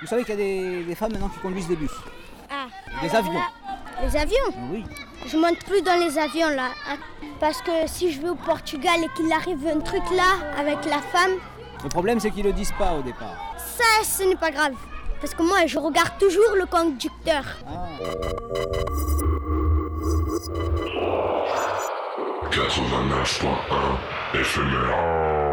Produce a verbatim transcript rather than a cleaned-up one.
Vous savez qu'il y a des, des femmes maintenant qui conduisent des bus, Ah, des alors avions. là, les avions? Oui. Je monte plus dans les avions là. hein, Parce que si je vais au Portugal et qu'il arrive un truc là avec la femme, Le problème, c'est qu'ils le disent pas au départ. ça ce n'est pas grave. Parce que moi je regarde toujours le conducteur. Ah. quatre-vingt-neuf point un éphémère.